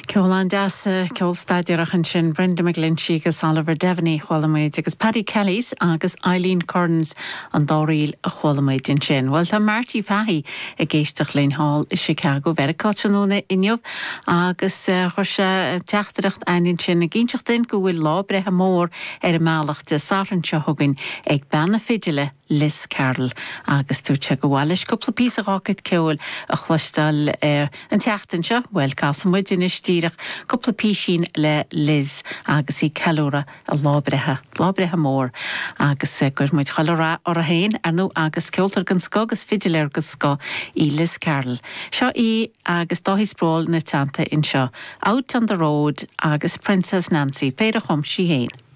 Ceolán deas ceol staidirach sin Brenda McGlinchey agus Oliver Devaney cholaméid agus Paddy Kellys agus Eileen Kearns an dáríl a cholaméid in sin. Well, tá Marty Fahey a géisteach Lane Hall i Chicago vericáisiúna inniuh agus chuir se teachtareacht ainin sin a ginseachtain go bhfuil lábrethe mór a meallach de sarantse thugann ag banna fidile Liz Carroll agus túirte go bhhailis cúpla pí a rácaid ceol a chluistal an teachtain seo, well, casamid in istíireach cúpla pí sin le Liz agus í ceúra a lábrethe mór agus gur muid chalórá ar a héin ar nó agus ceoltar gan sco agus fidilir go sco í Liz Carroll. Seo í agus dóhí spráil na teanta in seo Out on the Road agus Princess Nancy, péidir chum sí héin.